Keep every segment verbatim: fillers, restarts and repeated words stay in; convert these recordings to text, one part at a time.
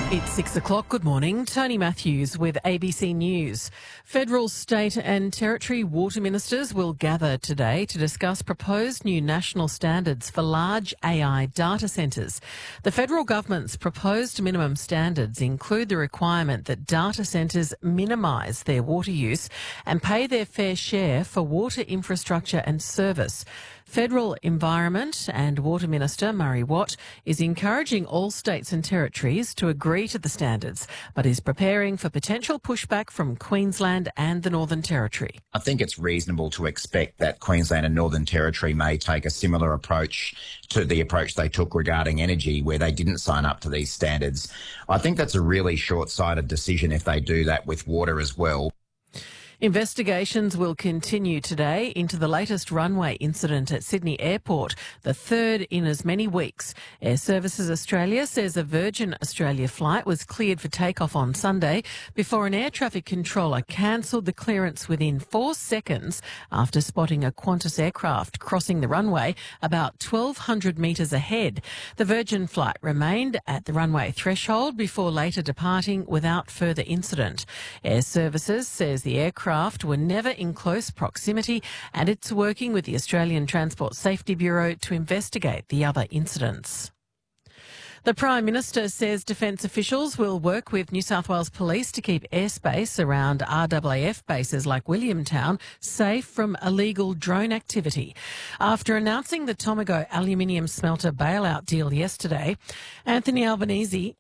It's six o'clock. Good morning. Tony Matthews with A B C News. Federal, state and territory water ministers will gather today to discuss proposed new national standards for large A I data centres. The federal government's proposed minimum standards include the requirement that data centres minimise their water use and pay their fair share for water infrastructure and service. Federal Environment and Water Minister Murray Watt is encouraging all states and territories to agree to the standards, but is preparing for potential pushback from Queensland and the Northern Territory. I think it's reasonable to expect that Queensland and Northern Territory may take a similar approach to the approach they took regarding energy, where they didn't sign up to these standards. I think that's a really short-sighted decision if they do that with water as well. Investigations will continue today into the latest runway incident at Sydney Airport, the third in as many weeks. Air Services Australia says a Virgin Australia flight was cleared for takeoff on Sunday before an air traffic controller cancelled the clearance within four seconds after spotting a Qantas aircraft crossing the runway about twelve hundred metres ahead. The Virgin flight remained at the runway threshold before later departing without further incident. Air Services says the aircraft were never in close proximity and it's working with the Australian Transport Safety Bureau to investigate the other incidents. The Prime Minister says defence officials will work with New South Wales Police to keep airspace around R A A F bases like Williamtown safe from illegal drone activity. After announcing the Tomago aluminium smelter bailout deal yesterday, Anthony Albanese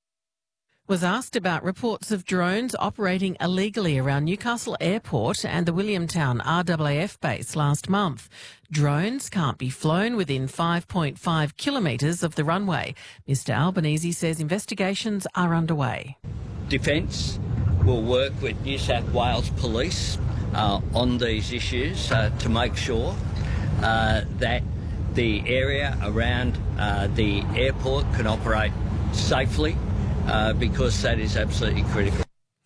was asked about reports of drones operating illegally around Newcastle Airport and the Williamtown R A A F base last month. Drones can't be flown within five point five kilometres of the runway. Mister Albanese says investigations are underway. Defence will work with New South Wales Police uh, on these issues uh, to make sure uh, that the area around uh, the airport can operate safely. Uh, because that is absolutely critical.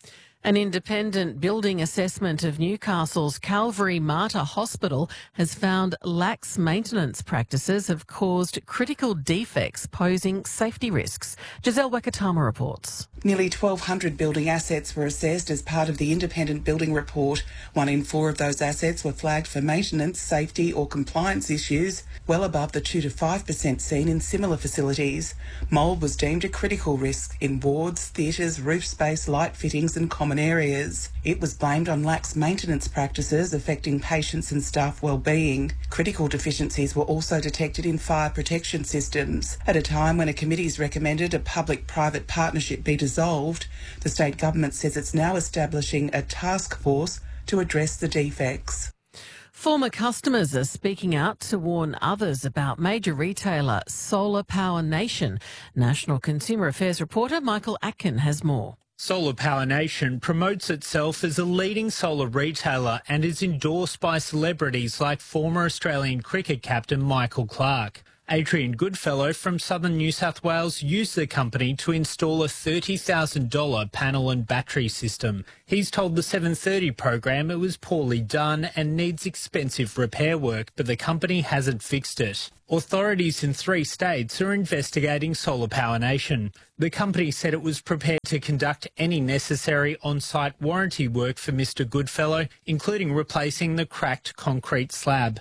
An independent building assessment of Newcastle's Calvary Mater Hospital has found lax maintenance practices have caused critical defects posing safety risks. Giselle Wakatama reports. Nearly twelve hundred building assets were assessed as part of the independent building report. One in four of those assets were flagged for maintenance, safety or compliance issues, well above the two to five percent seen in similar facilities. Mould was deemed a critical risk in wards, theatres, roof space, light fittings and common areas. It was blamed on lax maintenance practices affecting patients and staff well-being. Critical deficiencies were also detected in fire protection systems. At a time when a committee's recommended a public-private partnership be dissolved, the state government says it's now establishing a task force to address the defects. Former customers are speaking out to warn others about major retailer Solar Power Nation. National Consumer Affairs reporter Michael Atkin has more. Solar Power Nation promotes itself as a leading solar retailer and is endorsed by celebrities like former Australian cricket captain Michael Clarke. Adrian Goodfellow from southern New South Wales used the company to install a thirty thousand dollars panel and battery system. He's told the seven thirty program it was poorly done and needs expensive repair work, but the company hasn't fixed it. Authorities in three states are investigating Solar Power Nation. The company said it was prepared to conduct any necessary on-site warranty work for Mister Goodfellow, including replacing the cracked concrete slab.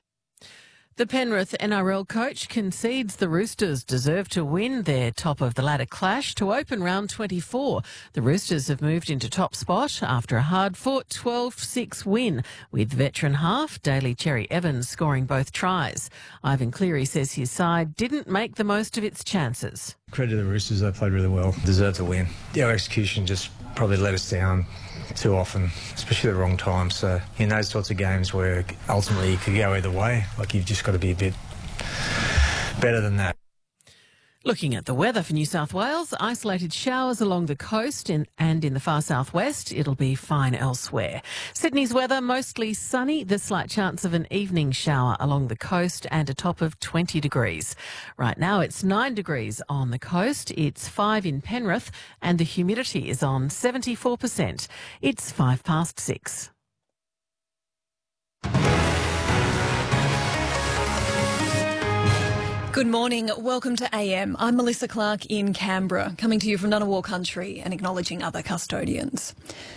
The Penrith N R L coach concedes the Roosters deserve to win their top-of-the-ladder clash to open round twenty-four. The Roosters have moved into top spot after a hard-fought twelve six win, with veteran half Daly Cherry Evans scoring both tries. Ivan Cleary says his side didn't make the most of its chances. Credit to the Roosters, they played really well. Deserved to win. Our execution just probably let us down too often, especially the wrong time. So in those sorts of games where ultimately you could go either way, like you've just got to be a bit better than that. Looking at the weather for New South Wales, isolated showers along the coast in, and in the far southwest. It'll be fine elsewhere. Sydney's weather, mostly sunny. The slight chance of an evening shower along the coast and a top of twenty degrees. Right now it's nine degrees on the coast. It's five in Penrith and the humidity is on seventy-four percent. It's five past six. Good morning. Welcome to A M. I'm Melissa Clark in Canberra, coming to you from Ngunnawal country and acknowledging other custodians.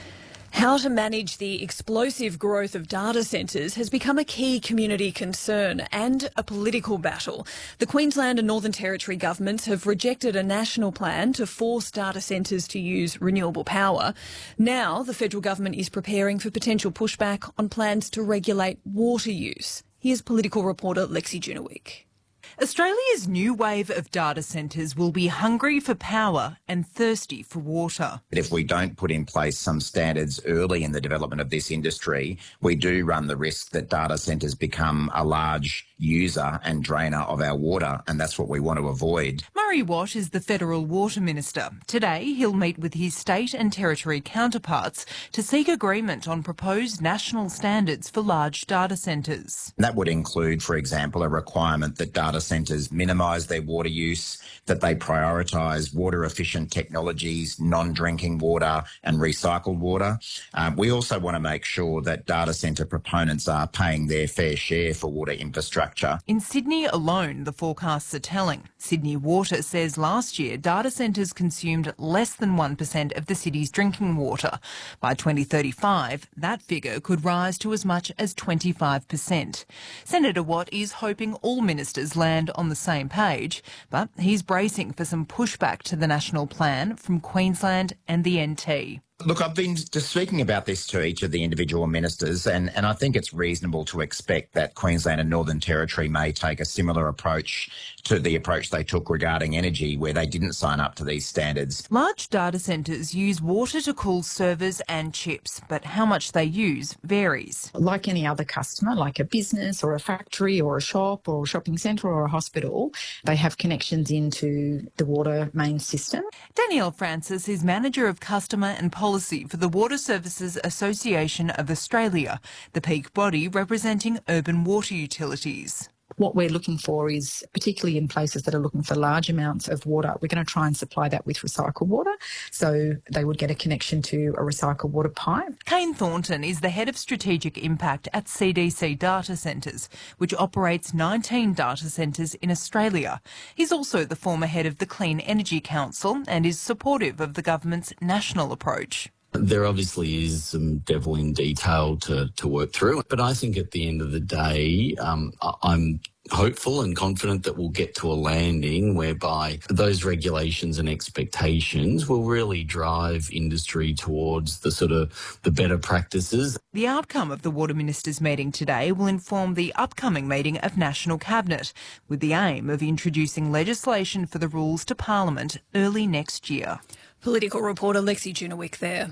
How to manage the explosive growth of data centres has become a key community concern and a political battle. The Queensland and Northern Territory governments have rejected a national plan to force data centres to use renewable power. Now the federal government is preparing for potential pushback on plans to regulate water use. Here's political reporter Lexi Junowick. Australia's new wave of data centres will be hungry for power and thirsty for water. If we don't put in place some standards early in the development of this industry, we do run the risk that data centres become a large user and drainer of our water, and that's what we want to avoid. Murray Watt is the Federal Water Minister. Today he'll meet with his state and territory counterparts to seek agreement on proposed national standards for large data centres. That would include, for example, a requirement that data centres minimise their water use, that they prioritise water-efficient technologies, non-drinking water and recycled water. Um, we also want to make sure that data centre proponents are paying their fair share for water infrastructure. In Sydney alone, the forecasts are telling. Sydney Water says last year data centres consumed less than one percent of the city's drinking water. By twenty thirty-five, that figure could rise to as much as twenty-five percent. Senator Watt is hoping all ministers land on the same page, but he's bracing for some pushback to the national plan from Queensland and the N T. Look, I've been just speaking about this to each of the individual ministers, and, and I think it's reasonable to expect that Queensland and Northern Territory may take a similar approach to the approach they took regarding energy, where they didn't sign up to these standards. Large data centres use water to cool servers and chips, but how much they use varies. Like any other customer, like a business or a factory or a shop or a shopping centre or a hospital, they have connections into the water main system. Danielle Francis is Manager of Customer and Policy for the Water Services Association of Australia, the peak body representing urban water utilities. What we're looking for is, particularly in places that are looking for large amounts of water, we're going to try and supply that with recycled water. So they would get a connection to a recycled water pipe. Kane Thornton is the Head of Strategic Impact at C D C Data Centres, which operates nineteen data centres in Australia. He's also the former head of the Clean Energy Council and is supportive of the government's national approach. There obviously is some devil in detail to, to work through, but I think at the end of the day, um, I'm hopeful and confident that we'll get to a landing whereby those regulations and expectations will really drive industry towards the sort of the better practices. The outcome of the Water Ministers' meeting today will inform the upcoming meeting of National Cabinet, with the aim of introducing legislation for the rules to Parliament early next year. Political reporter Lexi Junowick there.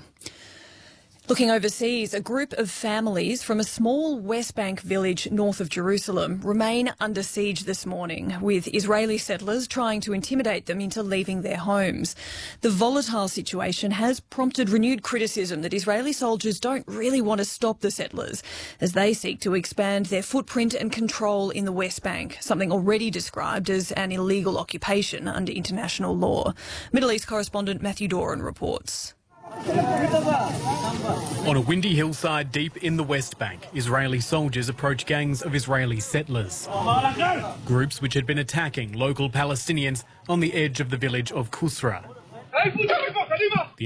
Looking overseas, a group of families from a small West Bank village north of Jerusalem remain under siege this morning, with Israeli settlers trying to intimidate them into leaving their homes. The volatile situation has prompted renewed criticism that Israeli soldiers don't really want to stop the settlers as they seek to expand their footprint and control in the West Bank, something already described as an illegal occupation under international law. Middle East correspondent Matthew Doran reports. On a windy hillside deep in the West Bank, Israeli soldiers approach gangs of Israeli settlers, groups which had been attacking local Palestinians on the edge of the village of Kusra.